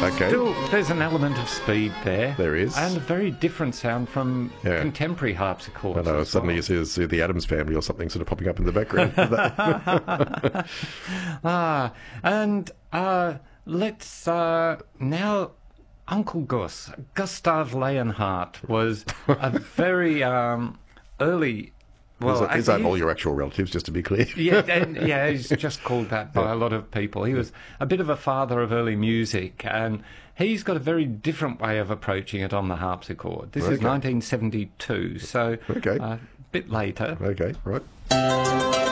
Okay. Still, there's an element of speed there. There is. And a very different sound from Yeah. contemporary harpsichords. I know, as suddenly well. you see the Addams Family or something sort of popping up in the background. And let's now... Uncle Gus, Gustav Leonhardt, was a very early... Well, Is that all your actual relatives, just to be clear? yeah, he's just called that by a lot of people. He was a bit of a father of early music, and he's got a very different way of approaching it on the harpsichord. This is 1972, so Okay. a bit later. Okay, right.